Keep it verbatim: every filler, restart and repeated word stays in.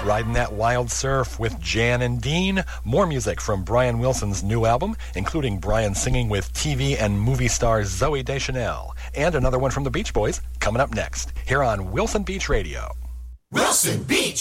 Riding That Wild Surf with Jan and Dean. More music from Brian Wilson's new album, including Brian singing with T V and movie star Zooey Deschanel. And another one from the Beach Boys coming up next, here on Wilson Beach Radio. Wilson Beach!